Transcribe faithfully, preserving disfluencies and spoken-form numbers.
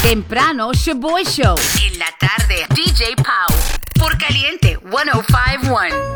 Temprano, Shaboy Show. En la tarde, D J Pau. Por Caliente ciento cincuenta y uno.